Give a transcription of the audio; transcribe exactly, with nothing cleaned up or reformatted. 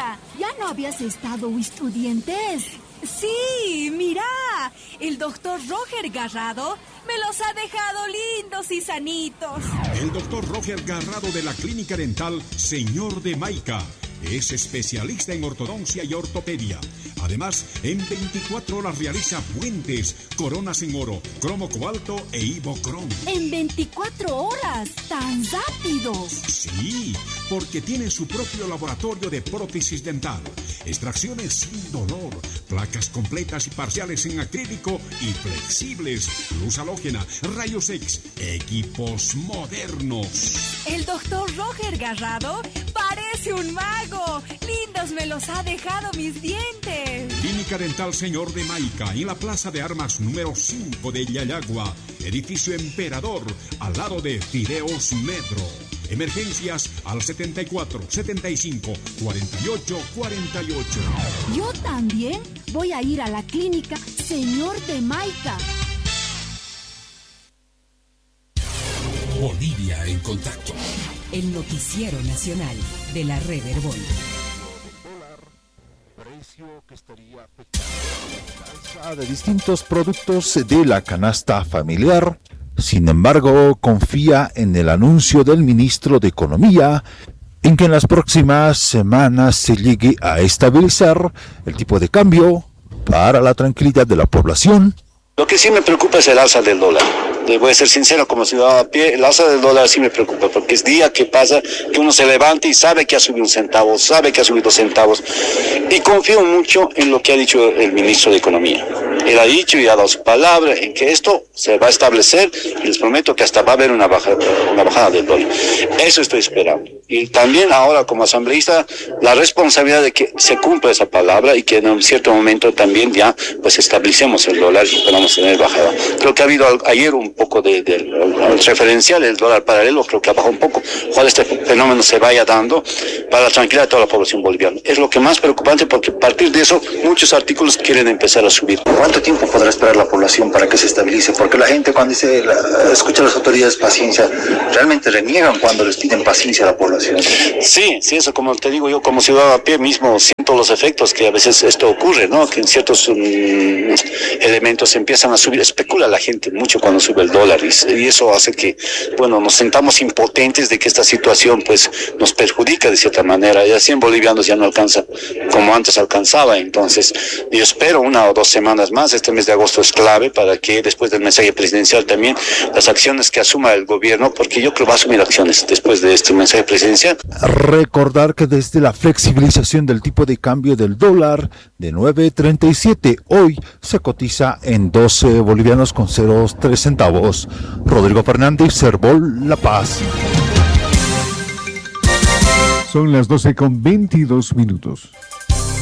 Maika, ¿ya no habías estado estudiantes? Sí, mira, el doctor Roger Garrado me los ha dejado lindos y sanitos. El doctor Roger Garrado de la Clínica Dental Señor de Maika es especialista en ortodoncia y ortopedia. Además, en veinticuatro horas realiza puentes, coronas en oro, cromo cobalto e ibocrom. ¿En veinticuatro horas? ¿Tan rápido? Sí, porque tiene su propio laboratorio de prótesis dental, extracciones sin dolor, placas completas y parciales en acrílico y flexibles, luz halógena, rayos X, equipos modernos. El doctor Roger Garrado parece un mago. Lindos me los ha dejado mis dientes. Clínica Dental Señor de Maika, en la Plaza de Armas número cinco de Yayagua, edificio Emperador, al lado de Fideos Metro. Emergencias al setenta y cuatro, setenta y cinco, cuarenta y ocho, cuarenta y ocho. Yo también voy a ir a la Clínica Señor de Maika. Bolivia en contacto. El noticiero nacional de la Red Herbol. De distintos productos de la canasta familiar. Sin embargo, confía en el anuncio del ministro de Economía en que en las próximas semanas se llegue a estabilizar el tipo de cambio para la tranquilidad de la población. Lo que sí me preocupa es el alza del dólar. Voy a ser sincero, como ciudadano a pie, el alza del dólar sí me preocupa, porque es día que pasa que uno se levanta y sabe que ha subido un centavo, sabe que ha subido dos centavos, y confío mucho en lo que ha dicho el ministro de Economía. Él ha dicho y ha dado su palabra en que esto se va a establecer, y les prometo que hasta va a haber una bajada, una bajada del dólar. Eso estoy esperando. Y también ahora, como asambleísta, la responsabilidad de que se cumpla esa palabra y que en un cierto momento también ya pues establecemos el dólar y podamos tener bajada. Creo que ha habido ayer un poco de, de, de referencial, el dólar paralelo creo que ha bajado un poco. Ojalá este fenómeno se vaya dando para la tranquilidad de toda la población boliviana. Es lo que más preocupante, porque a partir de eso muchos artículos quieren empezar a subir. ¿Cuánto tiempo podrá esperar la población para que se estabilice? Porque la gente cuando dice, la, escucha a las autoridades paciencia, realmente reniegan cuando les piden paciencia a la población. Sí, sí, eso como te digo yo, como ciudadano a pie mismo siento los efectos que a veces esto ocurre, ¿no? Que en ciertos um, elementos empiezan a subir, especula la gente mucho cuando sube el dólar y, y eso hace que, bueno, nos sentamos impotentes de que esta situación pues nos perjudica de cierta manera, y así en bolivianos ya no alcanza como antes alcanzaba. Entonces yo espero una o dos semanas más. Este mes de agosto es clave para que después del mensaje presidencial también las acciones que asuma el gobierno, porque yo creo que va a asumir acciones después de este mensaje presidencial. Recordar que desde la flexibilización del tipo de cambio del dólar de nueve treinta y siete, hoy se cotiza en doce bolivianos con cero tres centavos. Rodrigo Fernández, Herbol, La Paz. Son las doce con veintidós minutos.